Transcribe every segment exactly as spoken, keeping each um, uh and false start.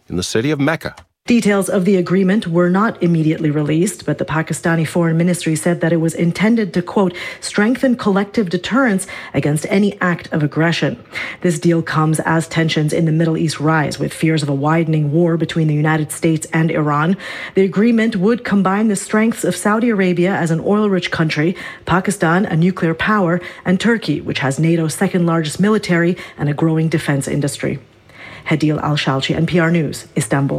in the city of Mecca. Details of the agreement were not immediately released, but the Pakistani Foreign Ministry said that it was intended to, quote, strengthen collective deterrence against any act of aggression. This deal comes as tensions in the Middle East rise, with fears of a widening war between the United States and Iran. The agreement would combine the strengths of Saudi Arabia as an oil-rich country, Pakistan, a nuclear power, and Turkey, which has NATO's second largest military and a growing defense industry. Hadil Al-Shalchi, N P R News, Istanbul.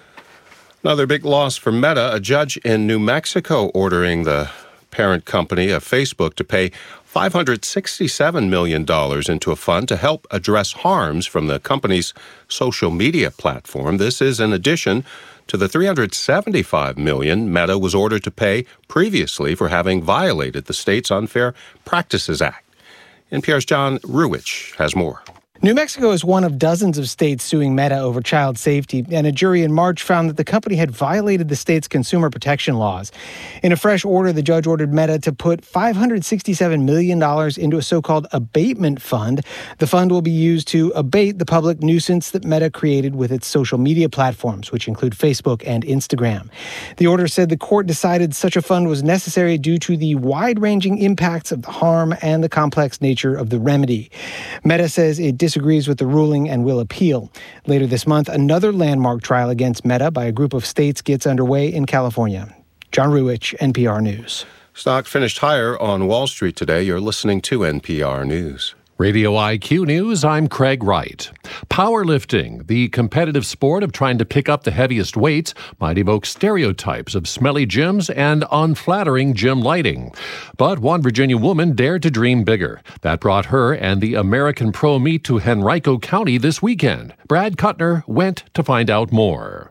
Another big loss for Meta, a judge in New Mexico ordering the parent company of Facebook to pay five hundred sixty-seven million dollars into a fund to help address harms from the company's social media platform. This is in addition to the three hundred seventy-five million dollars Meta was ordered to pay previously for having violated the state's Unfair Practices Act. N P R's John Ruwitch has more. New Mexico is one of dozens of states suing Meta over child safety, and a jury in March found that the company had violated the state's consumer protection laws. In a fresh order, the judge ordered Meta to put five hundred sixty-seven million dollars into a so-called abatement fund. The fund will be used to abate the public nuisance that Meta created with its social media platforms, which include Facebook and Instagram. The order said the court decided such a fund was necessary due to the wide-ranging impacts of the harm and the complex nature of the remedy. Meta says it disagrees with the ruling and will appeal. Later this month, another landmark trial against Meta by a group of states gets underway in California. John Ruwitch, N P R News. Stock finished higher on Wall Street today. You're listening to N P R News. Radio I Q News, I'm Craig Wright. Powerlifting, the competitive sport of trying to pick up the heaviest weights, might evoke stereotypes of smelly gyms and unflattering gym lighting. But one Virginia woman dared to dream bigger. That brought her and the American Pro meet to Henrico County this weekend. Brad Kuttner went to find out more.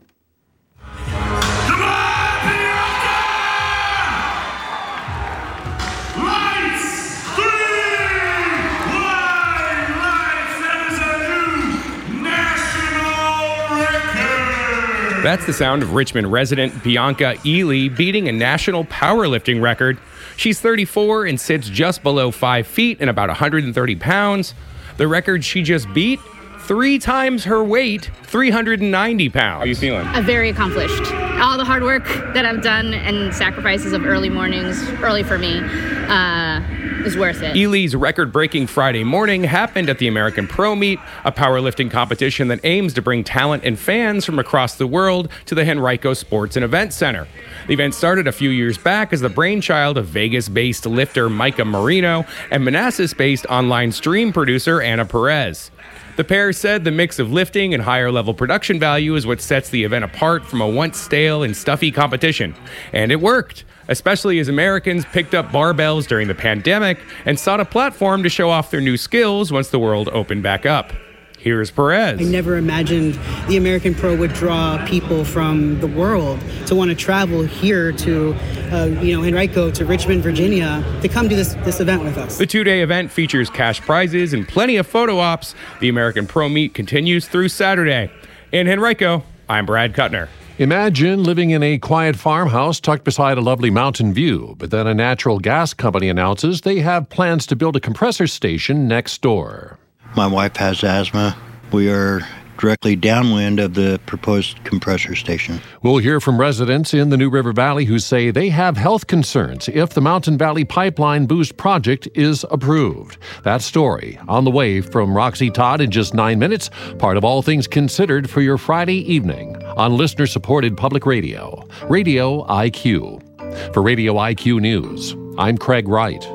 That's the sound of Richmond resident Bianca Ely beating a national powerlifting record. She's thirty-four and sits just below five feet and about one hundred thirty pounds. The record she just beat, three times her weight, three hundred ninety pounds. How are you feeling? I'm very accomplished. All the hard work that I've done and sacrifices of early mornings, early for me, uh, is worth it. Ely's record-breaking Friday morning happened at the American Pro Meet, a powerlifting competition that aims to bring talent and fans from across the world to the Henrico Sports and Event Center. The event started a few years back as the brainchild of Vegas-based lifter Micah Marino and Manassas-based online stream producer Anna Perez. The pair said the mix of lifting and higher-level production value is what sets the event apart from a once stale and stuffy competition. And it worked, especially as Americans picked up barbells during the pandemic and sought a platform to show off their new skills once the world opened back up. Here's Perez. I never imagined the American Pro would draw people from the world to want to travel here to, uh, you know, Henrico, to Richmond, Virginia, to come to this, this event with us. The two-day event features cash prizes and plenty of photo ops. The American Pro Meet continues through Saturday. In Henrico, I'm Brad Kuttner. Imagine living in a quiet farmhouse tucked beside a lovely mountain view, but then a natural gas company announces they have plans to build a compressor station next door. My wife has asthma. We are directly downwind of the proposed compressor station. We'll hear from residents in the New River Valley who say they have health concerns if the Mountain Valley Pipeline Boost project is approved. That story on the way from Roxy Todd in just nine minutes, part of All Things Considered for your Friday evening on listener-supported public radio, Radio I Q. For Radio I Q News, I'm Craig Wright.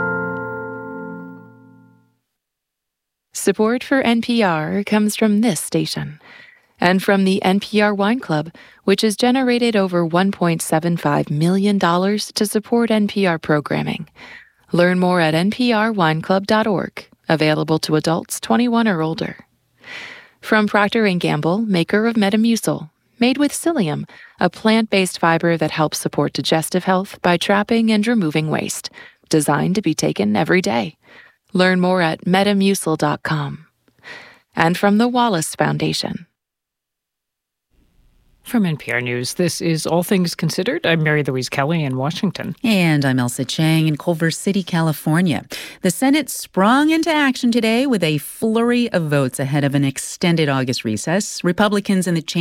Support for N P R comes from this station and from the N P R Wine Club, which has generated over one point seven five million dollars to support N P R programming. Learn more at n p r wine club dot org, available to adults twenty-one or older. From Procter and Gamble, maker of Metamucil, made with psyllium, a plant-based fiber that helps support digestive health by trapping and removing waste, designed to be taken every day. Learn more at metamucil dot com. And from the Wallace Foundation. From N P R News, this is All Things Considered. I'm Mary Louise Kelly in Washington. And I'm Elsa Chang in Culver City, California. The Senate sprung into action today with a flurry of votes ahead of an extended August recess. Republicans in the chamber